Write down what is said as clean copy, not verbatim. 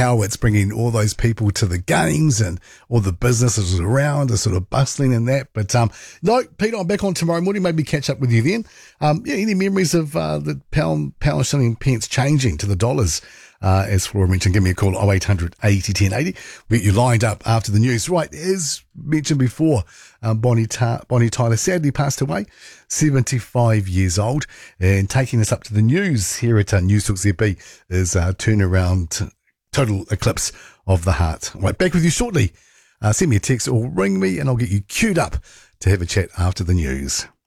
how it's bringing all those people to the games and all the businesses around are sort of bustling and that. But no, Peter, I'm back on tomorrow morning. Maybe catch up with you then. Any memories of the pound shilling pence changing to the dollars? As Flora mentioned, give me a call, 0800 80 10 80. We'll get you lined up after the news. Right, as mentioned before, Bonnie Tyler sadly passed away, 75 years old. And taking us up to the news here at News Talk ZB is Turnaround Total Eclipse of the Heart. Right, back with you shortly. Send me a text or ring me and I'll get you queued up to have a chat after the news.